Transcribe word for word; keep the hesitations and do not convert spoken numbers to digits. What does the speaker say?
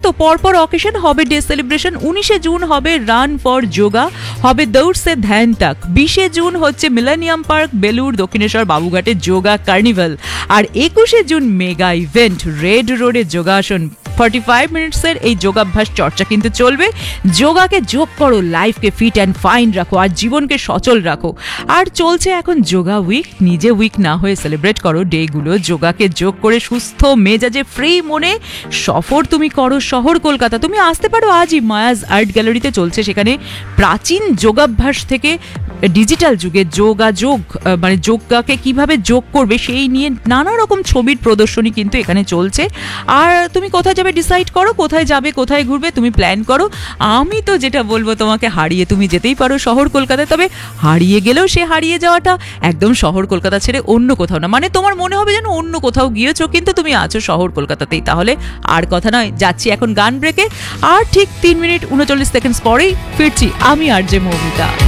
তো পরপর অকেশন হবে, ডে সেলিব্রেশন। উনিশে জুন হবে রান ফর যোগা, হবে দৌড় সে ধ্যান তক। বিশে জুন হচ্ছে millennium park Belur Dakshineswar বাবুঘাটে yoga carnival. আর একুশে জুন মেগা ইভেন্ট রেড রোডে যোগাসন। ফর্টি ফাইভ মিনিটসের এই যোগাভ্যাস চর্চা কিন্তু চলবে। যোগাকে যোগ করো, লাইফকে ফিট অ্যান্ড ফাইন রাখো আর জীবনকে সচল রাখো। আর চলছে এখন যোগা উইক, নিজে উইক না হয়ে সেলিব্রেট করো ডেগুলো, যোগাকে যোগ করে সুস্থ মেজাজে ফ্রি মনে সফর তুমি করো শহর কলকাতা। তুমি আসতে পারো আজই, মায়াজ আর্ট গ্যালারিতে চলছে সেখানে প্রাচীন যোগাভ্যাস থেকে ডিজিটাল যুগে যোগাযোগ, মানে যোগাকে কিভাবে যোগ করবে সেই নিয়ে নানা রকম ছবির প্রদর্শনী কিন্তু এখানে চলছে। আর তুমি কোথায় যাবে ডিসাইড করো, কোথায় যাবে কোথায় ঘুরবে তুমি প্ল্যান করো। আমি তো যেটা বলবো, তোমাকে হারিয়ে তুমি যেতেই পারো শহর কলকাতায়, তবে হারিয়ে গেলেও সে হারিয়ে যাওয়াটা একদম শহর কলকাতা ছেড়ে অন্য কোথাও না, মানে তোমার মনে হবে যেন অন্য কোথাও গিয়েছো কিন্তু তুমি আছো শহর কলকাতাতেই। তাহলে আর কথা নয়, যাচ্ছি এখন গান ব্রেকে, আর ঠিক তিন মিনিট উনচল্লিশ সেকেন্ড পরেই ফিরছি আমি আর যে মৌমিতা।